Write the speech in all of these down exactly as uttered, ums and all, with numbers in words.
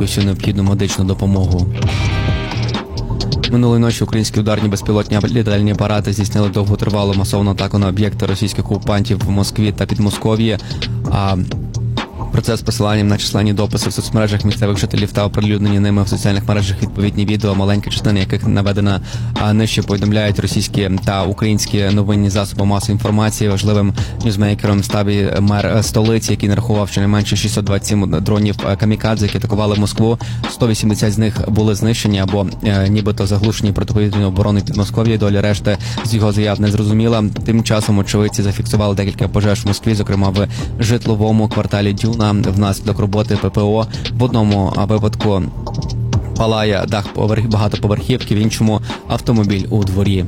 Українку всю необхідну медичну допомогу. Минулої ночі українські ударні безпілотні літальні апарати здійснили довготривалу масовну атаку на об'єкти російських окупантів в Москві та Підмосков'ї. А про це з посиланням на численні дописи в соцмережах місцевих жителів та оприлюднені ними в соціальних мережах відповідні відео, маленька частина яких наведена нижче, повідомляють російські та українські новинні засоби масової інформації. Важливим ньюзмейкером став і мер столиці, який нарахував щонайменше шістсот двадцять сім дронів камікадзе, які атакували Москву. сто вісімдесят з них були знищені або е, нібито заглушені протиповітряною обороною Підмосков'я. Доля решти з його заяв не зрозуміла. Тим часом очевидці зафіксували декілька пожеж в Москві, зокрема в житловому кварталі Дюна. Внаслідок роботи ППО в одному випадку палає дах багатоповерхівки, в іншому автомобіль у дворі.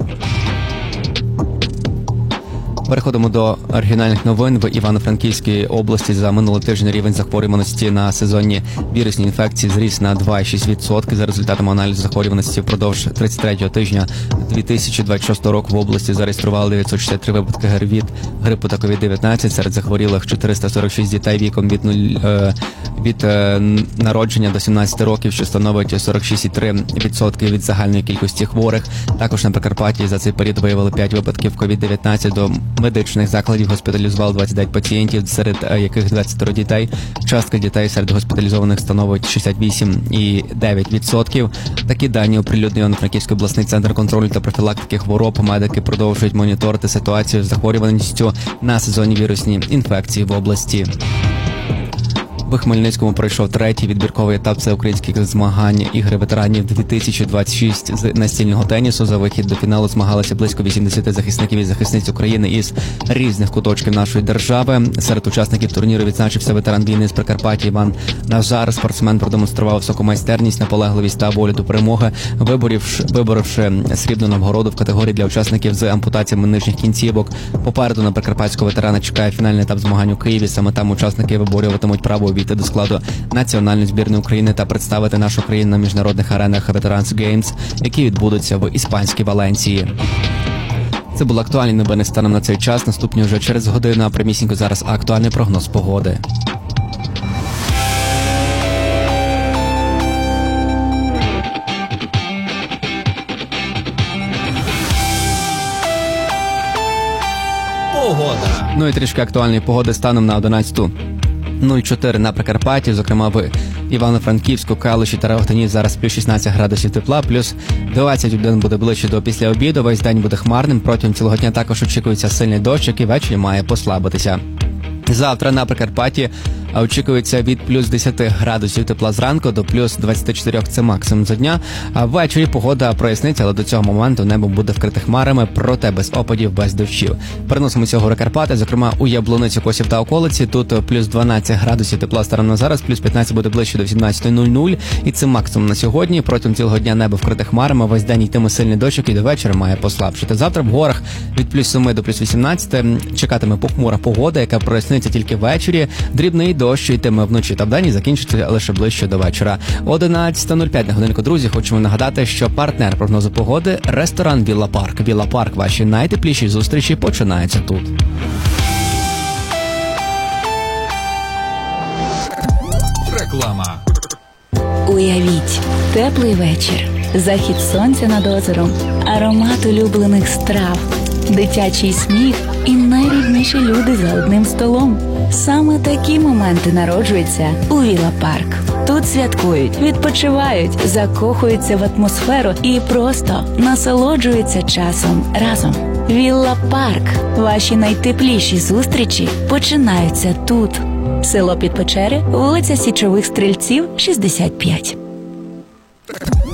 Переходимо до оригінальних новин. В Івано-Франківській області за минулий тиждень рівень захворюваності на сезонні вірусні інфекції зріс на два цілих шість десятих відсотка. За результатами аналізу захворюваності впродовж тридцять третього тижня дві тисячі двадцять шостого року в області зареєстрували дев'ятсот шістдесят три випадки ГРВІД, грипу та ковід дев'ятнадцять. Серед захворілих чотириста сорок шість дітей віком від, нуль, е, від е, народження до сімнадцяти років, що становить сорок шість цілих три десятих відсотка від загальної кількості хворих. Також на Прикарпатті за цей період виявили п'ять випадків ковід дев'ятнадцять. До медичних закладів госпіталізували двадцять дев'ять пацієнтів, серед яких двадцять дітей. Частка дітей серед госпіталізованих становить шістдесят вісім цілих дев'ять десятих відсотка. Такі дані оприлюднив Івано-Франківський обласний центр контролю та профілактики хвороб. Медики продовжують моніторити ситуацію з захворюваністю на сезонні вірусні інфекції в області. В Хмельницькому пройшов третій відбірковий етап всеукраїнських змагань ігри ветеранів дві тисячі двадцять шість з настільного тенісу. За вихід до фіналу змагалися близько вісімдесят захисників і захисниць України із різних куточків нашої держави. Серед учасників турніру відзначився ветеран війни з Прикарпаття Іван Назар. Спортсмен продемонстрував високу майстерність, наполегливість та волю до перемоги, виборивши срібну нагороду в категорії для учасників з ампутаціями нижніх кінцівок. Попереду на прикарпатського ветерана чекає фінальний етап змагань у Києві. Саме там учасники виборюватимуть право увійти до складу національної збірної України та представити нашу країну на міжнародних аренах Veterans Games, які відбудуться в іспанській Валенції. Це були актуальні новини станом на цей час. Наступні вже через годину, а прямісінько зараз актуальний прогноз погоди. Погода. Ну і трішки актуальної погоди станом на одинадцяту нуль чотири на Прикарпатті, зокрема в Івано-Франківську, Калуші та Рогатині зараз плюс шістнадцять градусів тепла, плюс двадцять один буде ближче до після обіду. Весь день буде хмарним, протягом цілого дня також очікується сильний дощ, який ввечері має послабитися. Завтра на Прикарпатті очікується від плюс десять градусів тепла зранку до плюс двадцять чотири, це максимум за дня. А ввечері погода проясниться, але до цього моменту небо буде вкрите хмарами, проте без опадів, без дощів. Переносимо цього в Карпати, зокрема у Яблуницю, Косів та околиці. Тут плюс дванадцять градусів тепла станом на зараз, плюс п'ятнадцять буде ближче до сімнадцятої нуль нуль. І це максимум на сьогодні. Протягом цілого дня небо вкрите хмарами, весь день йтиме сильний дощ, який до вечора має послабшити. Завтра в горах від плюс семи до плюс вісімнадцяти чекатиме похмура погода, яка проясниться тільки ввечері. Дрібний дощ йтиме вночі та вдень і закінчиться лише ближче до вечора. одинадцята нуль п'ять на годинку, друзі. Хочемо нагадати, що партнер прогнозу погоди – ресторан Вілла Парк. Вілла Парк, ваші найтепліші зустрічі починаються тут. Реклама. Уявіть, теплий вечір, захід сонця над озером, аромат улюблених страв, дитячий сміх і найрідніші люди за одним столом. Саме такі моменти народжуються у Вілла Парк. Тут святкують, відпочивають, закохуються в атмосферу і просто насолоджуються часом разом. Вілла Парк. Ваші найтепліші зустрічі починаються тут. Село Підпечери, вулиця Січових Стрільців, шістдесят п'ять.